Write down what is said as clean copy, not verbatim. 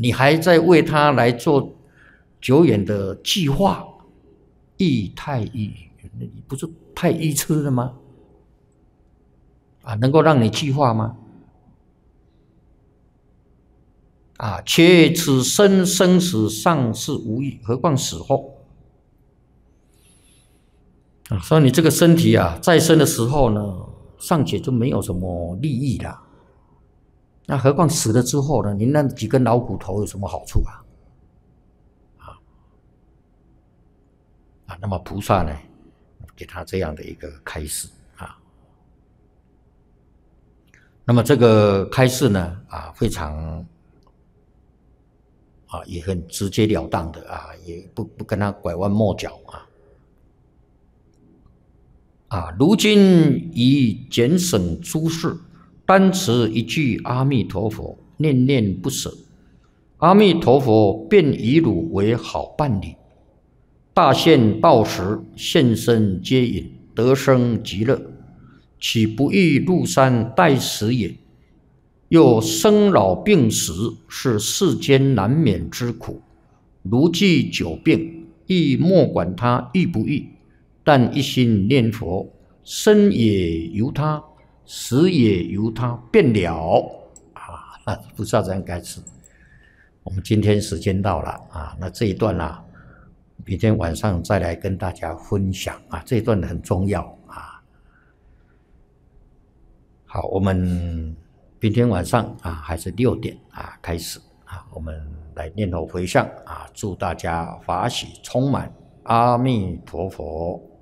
你还在为他来做久远的计划，亦太愚，你不是太愚痴了吗？能够让你计划吗？且此生生死尚是无益，何况死后？所以你这个身体在生的时候呢，尚且就没有什么利益了，那何况死了之后呢？你那几根老骨头有什么好处啊？那么菩萨呢，给他这样的一个开示那么这个开示呢，非常也很直截了当的也不跟他拐弯抹角如今已减省诸事，单持一句阿弥陀佛，念念不舍，阿弥陀佛便以汝为好伴侣，大限到时，现身接引，得生极乐，岂不欲入山待时也？又生老病死，是世间难免之苦。如既久病，亦莫管他欲不欲，但一心念佛，生也由他，死也由他，便了菩萨这样开始。我们今天时间到了那这一段明天晚上再来跟大家分享这一段很重要好，我们明天晚上还是6点开始我们来念佛回向祝大家法喜充满，阿弥陀佛。